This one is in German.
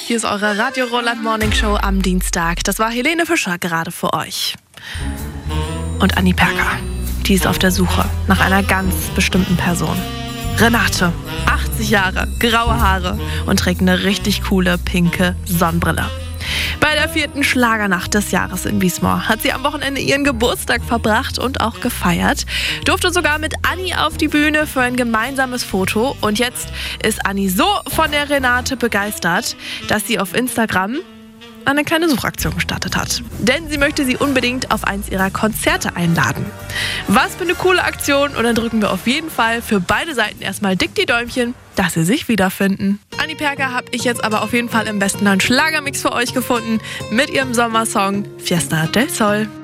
Hier ist eure Radio Roland Morning Show am Dienstag. Das war Helene Fischer gerade für euch. Und Anni Perker, die ist auf der Suche nach einer ganz bestimmten Person. Renate, 80 Jahre, graue Haare und trägt eine richtig coole pinke Sonnenbrille. Bei der 4. Schlagernacht des Jahres in Wiesmoor hat sie am Wochenende ihren Geburtstag verbracht und auch gefeiert. Durfte sogar mit Anni auf die Bühne für ein gemeinsames Foto. Und jetzt ist Anni so von der Renate begeistert, dass sie auf Instagram eine kleine Suchaktion gestartet hat. Denn sie möchte sie unbedingt auf eins ihrer Konzerte einladen. Was für eine coole Aktion, und dann drücken wir auf jeden Fall für beide Seiten erstmal dick die Däumchen, dass sie sich wiederfinden. Anni Perker habe ich jetzt aber auf jeden Fall im besten neuen Schlagermix für euch gefunden mit ihrem Sommersong Fiesta del Sol.